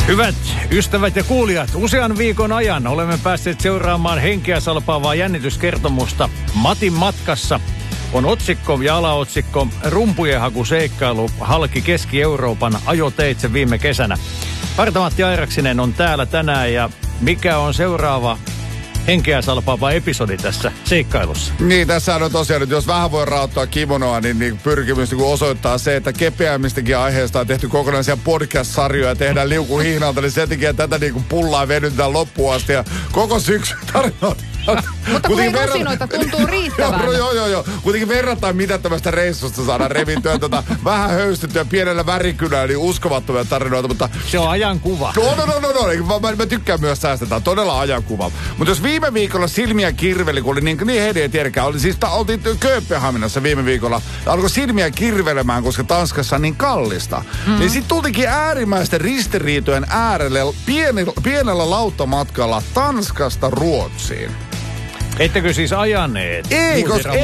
Hyvät ystävät ja kuulijat, usean viikon ajan olemme päässeet seuraamaan henkeä salpaavaa jännityskertomusta. Matin matkassa on otsikko ja alaotsikko Rumpujen hakuseikkailu halki Keski-Euroopan ajoteitse viime kesänä. Parta-Matti Airaksinen on täällä tänään ja mikä on seuraava henkeä salpaava episodi tässä seikkailussa? Niin, tässä on tosiaan nyt, jos vähän voi raottaa kimonoa, niin pyrkimys niin osoittaa se, että kepeämmistäkin aiheesta on tehty kokonaisia podcast-sarjoja ja tehdään liukuhihnalta, niin sen takia tätä niin pullaa venytetään loppuun asti ja koko syksy tarinoita. Mutta kun ei rusinoita tuntuu riittävän. Joo. Kuitenkin verrataan mitä tämmöistä reissusta saadaan revintyä vähän höystettyä pienellä värikynällä, niin uskomattomia tarinoita, mutta... Se on ajankuva. No. Mä tykkään myös säästetään. Todella ajankuva. Mutta jos viime viikolla silmiä kirveli, kun oli niin heidän ei tiedäkään, oltiin Kööpenhaminassa viime viikolla, alkoi silmiä kirvelemään, koska Tanskassa on niin kallista. Niin sit tultikin äärimmäisten ristiriitojen äärelle pienellä lauttamatkalla Tanskasta Ruotsiin. Ettekö siis ajaneet? Ei.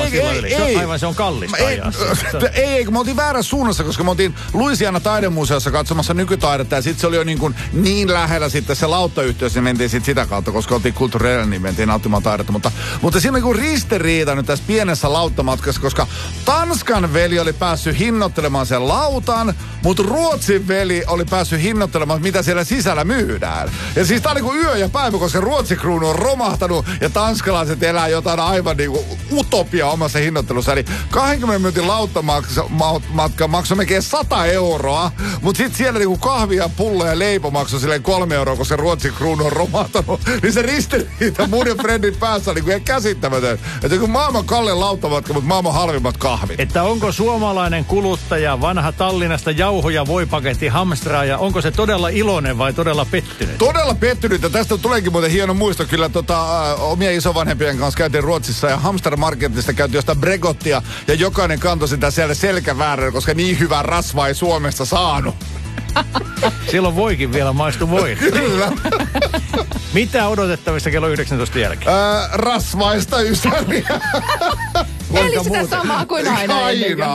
Aivan se on kallista ajaa. Ei, kun me oltiin väärässä suunnassa, koska me oltiin Louisiana taidemuseossa katsomassa nykytaidetta ja sitten se oli jo niin lähellä sitten se lauttayhteys, niin mentiin sitten sitä kautta, koska oltiin kulttuurilla, niin mentiin nauttimaan taidetta. Mutta siinä on ristiriita nyt tässä pienessä lauttamatkassa, koska Tanskan veli oli päässyt hinnoittelemaan sen lautan, mutta Ruotsin veli oli päässyt hinnoittelemaan, mitä siellä sisällä myydään. Ja siis tää oli yö ja päivä, koska Ruotsin kruunu on romahtanut ja tanskalaiset elää jotain aivan utopia omassa hinnoittelussa. Eli 20 minuutin lauttamatka maksoi melkein 100 €, mutta sitten siellä kahvia, pullo ja leipä maksoi silleen 3 €, koska Ruotsin kruunu on romahtanut. Niin se ristiriita mun ja Fredin päässä oli ihan käsittämätön. Että kun maailman kallein lauttamatka, mutta maailman halvimmat kahvit. Että onko suomalainen kuluttaja vanha Tallinnasta jauho- ja voipaketti hamstraaja, onko se todella iloinen vai todella pettynyt? Todella pettynyt, ja tästä tuleekin muuten hieno muisto kyllä omia isovanhempien kanssa käytiin Ruotsissa ja Hamstermarketista käytiin jostain Bregottia ja jokainen kantoi sitä siellä selkävääränä, koska niin hyvää rasvaa ei Suomesta saanut. Silloin voikin vielä maistu voi. Kyllä. Mitä odotettavissa kello 19 jälkeen? Rasvaista ystäviä. Eli sitä samaa kuin aina.